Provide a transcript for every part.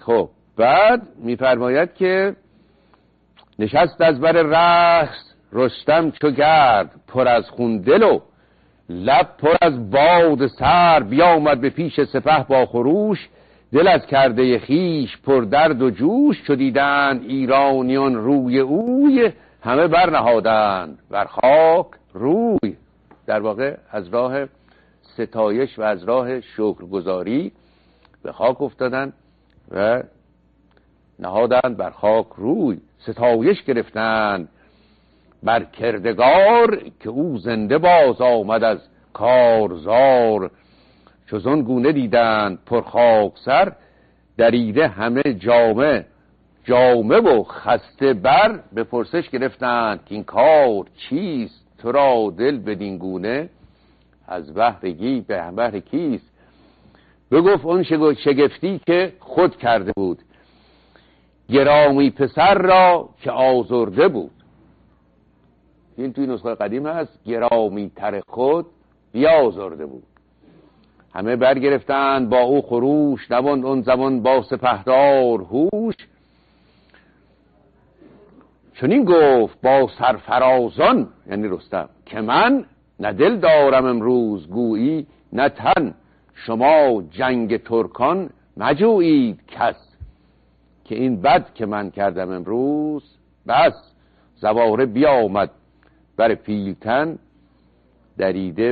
خب بعد میفرماید که نشست از بر رقص رستم چو گرد، پر از خون دل و لب پر از باد سر، بیامد به پیش سپه با خروش، دل از کرده خیش پر درد و جوش، چو دیدند ایرانیان روی اوی، همه برنهادند بر خاک روی. در واقع از راه ستایش و از راه شکرگزاری به خاک افتادند و نهادند بر خاک روی، ستایش گرفتند بر کردگار، که او زنده باز آمد از کارزار. چون گونه دیدند پر خاک سر، دریده همه جامه و خسته بر، به پرسش گرفتند که این کار چیست، تو را دل بدین گونه از بهر کیست. بگفت اون شگفتی که خود کرده بود، گرامی پسر را که آزرده بود. این توی نسخه قدیم هست، گرامی تر خود بیازرده بود. همه برگرفتند با او خروش، نباند اون زمان با سپهدار هوش. چنین گفت با سرفرازان، یعنی رستم، که من نه دل دارم امروز گویی نه تن، شما جنگ ترکان مجویید کس، که این بد که من کردم امروز بس. زواره بیامد بر پیلتن، دریده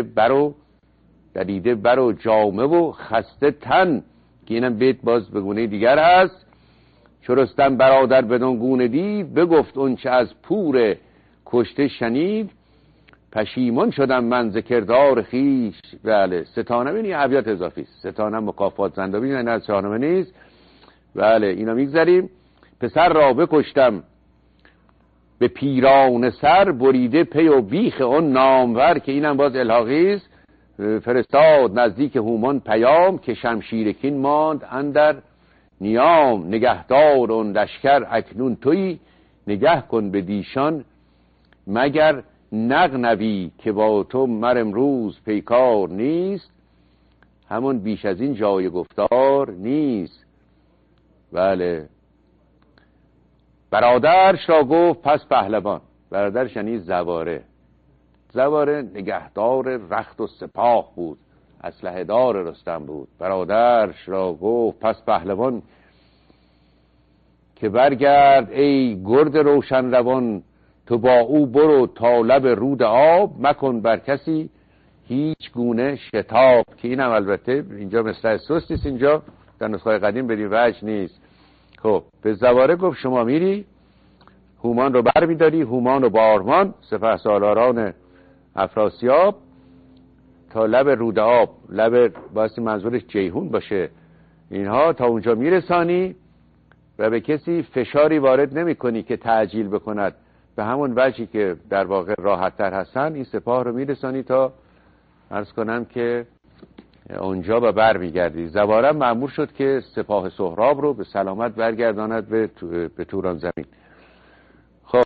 بر و جامه و خسته تن، که اینم بیت باز به گونه دیگر هست. چو رستم برادر بدان گونه دید، بگفت اون چه از پور کشته شنید، پشیمان شدم من ز کردار خویش. بله، ستانه بینی ابیات اضافی است، ستانه مکافات زنده بینی، نه از شاهنامه نیست. بله اینا میگذاریم. پسر را بکشتم به پیران سر، بریده پی و بیخ اون نامور، که اینم باز الحاقی است. فرستاد نزدیک هومان پیام، که شمشیر کین ماند اندر نیام. نگهدار اون لشکر اکنون تویی، نگه کن به دیشان مگر نغنوی، که با تو مر امروز پیکار نیست، همون بیش از این جای گفتار نیست. بله. برادرش را گفت پس پهلوان، برادرش یعنی زواره نگهدار رخت و سپاه بود، اسلحه دار رستم بود. برادرش را گفت پس پهلوان، که برگرد ای گرد روشن روان، تو با او برو تا لب رود آب، مکن بر کسی هیچ گونه شتاب. که اینم البته اینجا مثل سست نیست، اینجا در نسخه قدیم بدین وجه نیست. خب به زواره گفت شما میری هومان رو بر میداری، هومان و بارمان سپهسالاران افراسیاب، تا لب رود آب، لب باید منظورش جیهون باشه، اینها تا اونجا میرسانی و به کسی فشاری وارد نمی کنی که تعجیل بکند. به همون وجهی که در واقع راحت تر هستن، این سپاه رو میرسانی تا عرض کنم که اونجا و بر میگردی. زوارم مأمور شد که سپاه سهراب رو به سلامت برگرداند به توران زمین. خب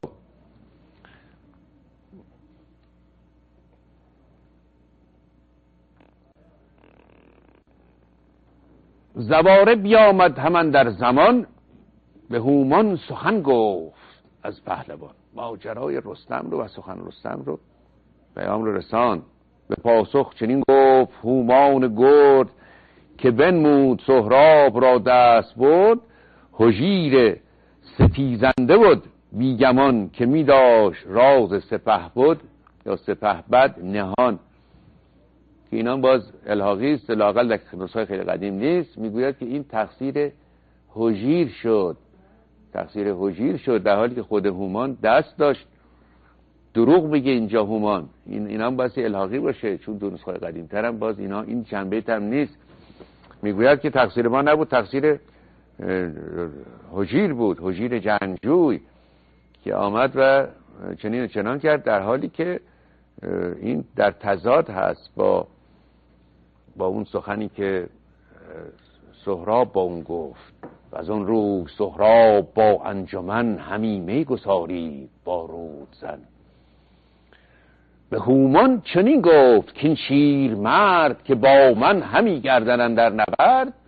زواره بیامد همان در زمان، به هومان سخن گفت از پهلوان. ماجرای رستم رو و سخن رستم رو پیام رو رسان. به پاسخ چنین گفت هومان گرد، که بنمود سهراب را دست برد. هژیر ستیزنده بود بیگمان، که می داشت راز سپه بود یا سپه بد نهان. که اینا باز الحاقی است، لااقل در نسخه خیلی قدیم نیست. میگوید که این تقصیر هژیر شد، در حالی که خود هومان دست داشت. دروغ میگه اینجا هومان، اینا هم باید الحاقی باشه، چون دو نسخه قدیم تر هم باز اینا این جنبه هم نیست. میگوید که تقصیر ما نبود، تقصیر هژیر بود، هژیر جنگجوی که آمد و چنین و چنان کرد، در حالی که این در تضاد هست با اون سخنی که سهراب با اون گفت. و از اون رو سهراب با انجمن، همی می گساری با رود زن. به هومان چنین گفت که این شیر مرد، که با من همی گردن در نبرد.